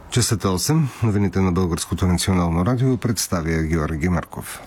Часът е 8. Новините на Българското национално радио представя Георги Марков.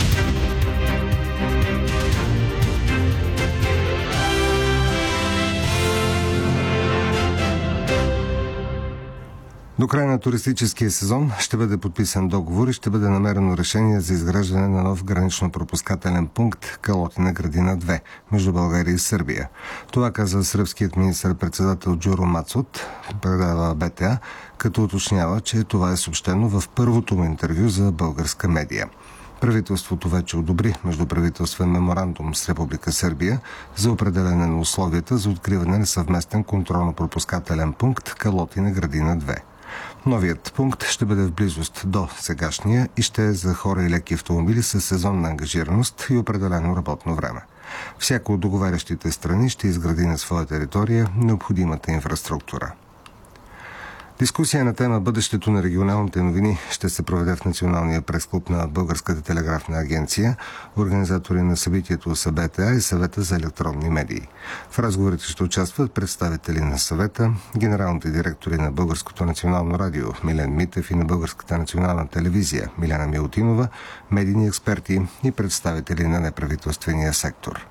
До края на туристическия сезон ще бъде подписан договор и ще бъде намерено решение за изграждане на нов гранично-пропускателен пункт Калотина градина 2 между България и Сърбия. Това каза сръбският министър-председател Джуро Мацут, предава БТА, като уточнява, че това е съобщено в първото му интервю за българска медия. Правителството вече одобри междуправителствен меморандум с Република Сърбия за определене на условията за откриване на съвместен контролно-пропускателен пункт Калотина градина 2. Новият пункт ще бъде в близост до сегашния и ще е за хора и леки автомобили с сезонна ангажираност и определено работно време. Всяко от договарящите страни ще изгради на своя територия необходимата инфраструктура. Дискусия на тема бъдещето на регионалните новини ще се проведе в Националния пресклуб на Българската телеграфна агенция. Организатори на събитието са БТА и Съвета за електронни медии. В разговорите ще участват представители на Съвета, генералните директори на Българското национално радио Милен Митев и на Българската национална телевизия Милена Милутинова, медийни експерти и представители на неправителствения сектор.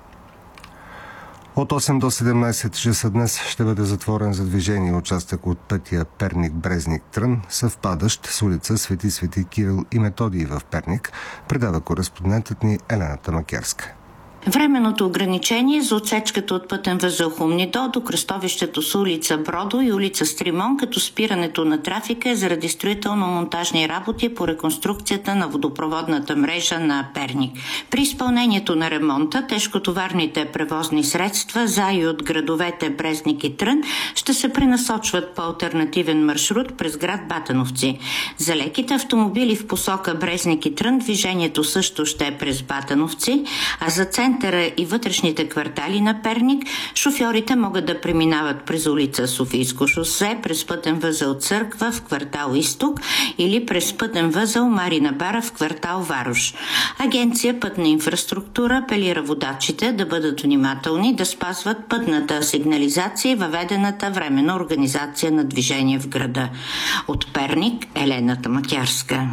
От 8 до 17 часа днес ще бъде затворен за движение участък от пътя Перник-Брезник-Трън, съвпадащ с улица Свети Кирил и Методий в Перник, предава кореспондентът ни Елена Тамакерска. Временното ограничение за отсечката от пътен възел Хумнидол до кръстовището с улица Бродо и улица Стримон, като спирането на трафика е заради строително-монтажни работи по реконструкцията на водопроводната мрежа на Перник. При изпълнението на ремонта тежкотоварните превозни средства за и от градовете Брезник и Трън ще се пренасочват по алтернативен маршрут през град Батановци. За леките автомобили в посока Брезник и Трън движението също ще е през Батановци, а за центъра и вътрешните квартали на Перник шофьорите могат да преминават през улица Софийско шосе, през пътен възел Църква в квартал Изток или през пътен възел Марина бара в квартал Варош. Агенция Пътна инфраструктура апелира водачите да бъдат внимателни, да спазват пътната сигнализация и въведената временна организация на движение в града. От Перник, Елена Тамакерска.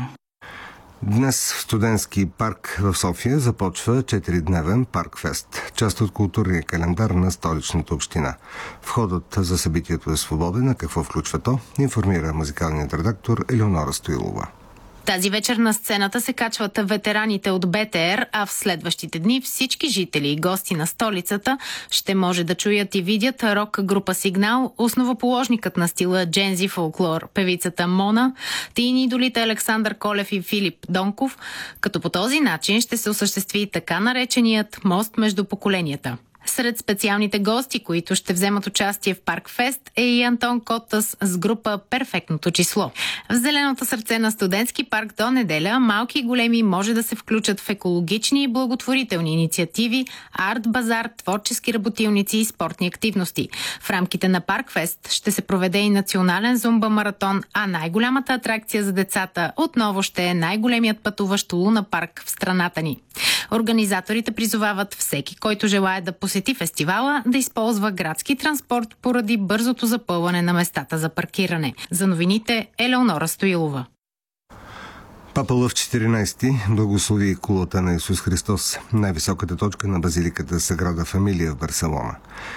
Днес в Студентски парк в София започва 4-дневен паркфест, част от културния календар на столичната община. Входът за събитието е свободен, а какво включва то, информира музикалният редактор Елеонора Стоилова. Тази вечер на сцената се качват ветераните от БТР, а в следващите дни всички жители и гости на столицата ще може да чуят и видят рок група Сигнал, основоположникът на стила джензи фолклор, певицата Мона, тийни идолите Александър Колев и Филип Донков, като по този начин ще се осъществи така нареченият мост между поколенията. Сред специалните гости, които ще вземат участие в Паркфест, е и Антон Котас с група Перфектното число. В зеленото сърце на Студентски парк до неделя малки и големи може да се включат в екологични и благотворителни инициативи, арт-базар, творчески работилници и спортни активности. В рамките на Паркфест ще се проведе и национален зумба-маратон, а най-голямата атракция за децата отново ще е най-големият пътуващ луна парк в страната ни. Организаторите призовават всеки, който желае да посети фестивала, да използва градски транспорт поради бързото запълване на местата за паркиране. За новините Елеонора Стоилова. Папа Лъв 14 благослови кулата на Исус Христос, най-високата точка на базиликата Саграда Фамилия в Барселона.